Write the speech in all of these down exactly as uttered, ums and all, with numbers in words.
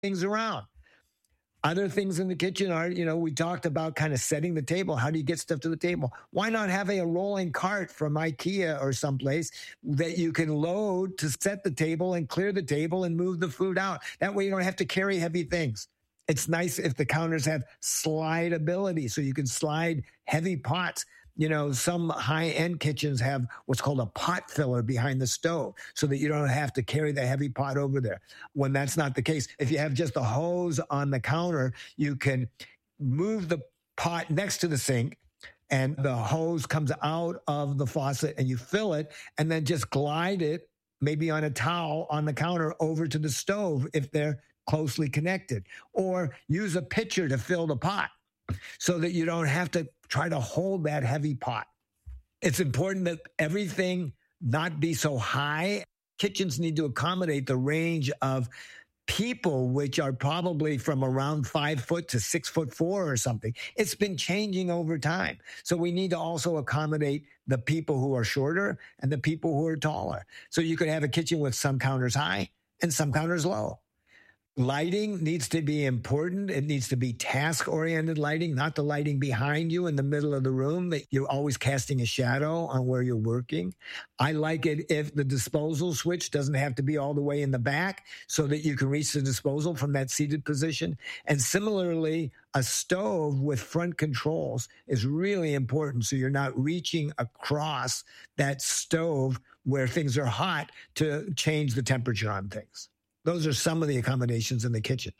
things around. Other things in the kitchen are, you know, we talked about kind of setting the table. How do you get stuff to the table? Why not have a rolling cart from IKEA or someplace that you can load to set the table and clear the table and move the food out? That way you don't have to carry heavy things. It's nice if the counters have slide ability, so you can slide heavy pots. You know, some high-end kitchens have what's called a pot filler behind the stove so that you don't have to carry the heavy pot over there. When that's not the case, if you have just a hose on the counter, you can move the pot next to the sink and the hose comes out of the faucet and you fill it and then just glide it, maybe on a towel on the counter, over to the stove if they're closely connected. Or use a pitcher to fill the pot so that you don't have to try to hold that heavy pot. It's important that everything not be so high. Kitchens need to accommodate the range of people, which are probably from around five foot to six foot four or something. It's been changing over time. So we need to also accommodate the people who are shorter and the people who are taller. So you could have a kitchen with some counters high and some counters low. Lighting needs to be important. It needs to be task-oriented lighting, not the lighting behind you in the middle of the room that you're always casting a shadow on where you're working. I like it if the disposal switch doesn't have to be all the way in the back so that you can reach the disposal from that seated position. And similarly, a stove with front controls is really important so you're not reaching across that stove where things are hot to change the temperature on things. Those are some of the accommodations in the kitchen.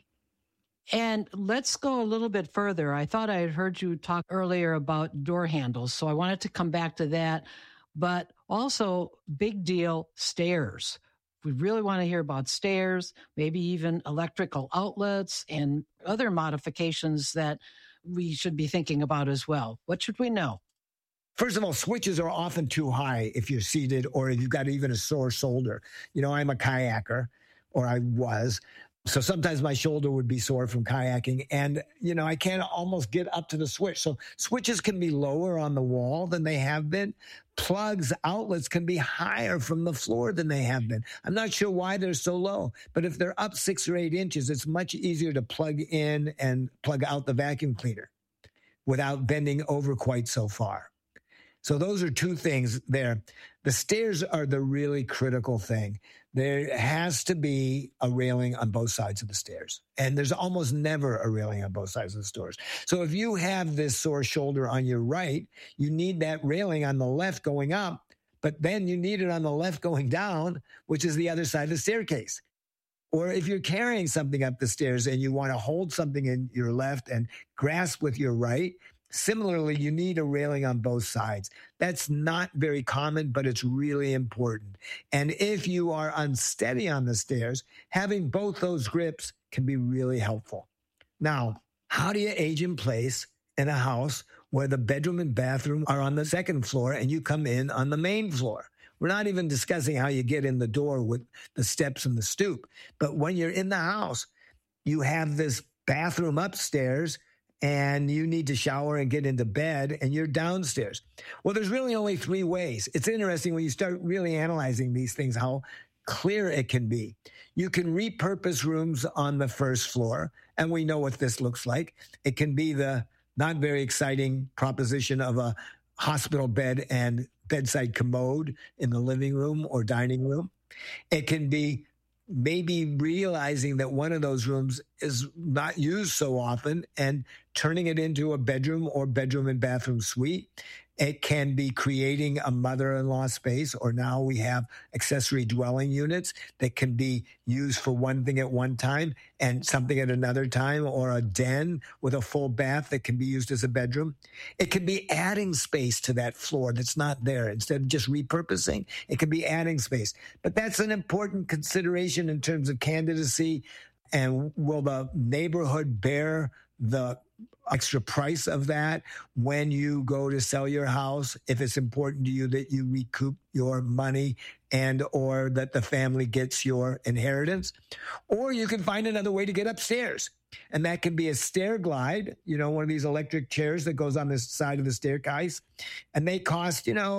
And let's go a little bit further. I thought I had heard you talk earlier about door handles, so I wanted to come back to that. But also, big deal, stairs. We really want to hear about stairs, maybe even electrical outlets and other modifications that we should be thinking about as well. What should we know? First of all, switches are often too high if you're seated or if you've got even a sore shoulder. You know, I'm a kayaker. Or I was. So sometimes my shoulder would be sore from kayaking. And, you know, I can't almost get up to the switch. So switches can be lower on the wall than they have been. Plugs, outlets can be higher from the floor than they have been. I'm not sure why they're so low. But if they're up six or eight inches, it's much easier to plug in and plug out the vacuum cleaner without bending over quite so far. So those are two things there. The stairs are the really critical thing. There has to be a railing on both sides of the stairs. And there's almost never a railing on both sides of the stairs. So if you have this sore shoulder on your right, you need that railing on the left going up, but then you need it on the left going down, which is the other side of the staircase. Or if you're carrying something up the stairs and you want to hold something in your left and grasp with your right, similarly, you need a railing on both sides. That's not very common, but it's really important. And if you are unsteady on the stairs, having both those grips can be really helpful. Now, how do you age in place in a house where the bedroom and bathroom are on the second floor and you come in on the main floor? We're not even discussing how you get in the door with the steps and the stoop. But when you're in the house, you have this bathroom upstairs and you need to shower and get into bed, and you're downstairs. Well, there's really only three ways. It's interesting when you start really analyzing these things, how clear it can be. You can repurpose rooms on the first floor, and we know what this looks like. It can be the not very exciting proposition of a hospital bed and bedside commode in the living room or dining room. It can be maybe realizing that one of those rooms is not used so often and turning it into a bedroom or bedroom and bathroom suite. It can be creating a mother-in-law space, or now we have accessory dwelling units that can be used for one thing at one time and something at another time, or a den with a full bath that can be used as a bedroom. It can be adding space to that floor that's not there. Instead of just repurposing, it can be adding space. But that's an important consideration in terms of candidacy. And will the neighborhood bear the extra price of that when you go to sell your house, if it's important to you that you recoup your money and or that the family gets your inheritance? Or you can find another way to get upstairs. And that can be a stair glide, you know, one of these electric chairs that goes on the side of the staircase. And they cost, you know,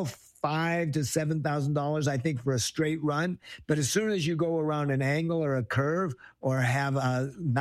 five to seven thousand dollars, I think, for a straight run. But as soon as you go around an angle or a curve or have a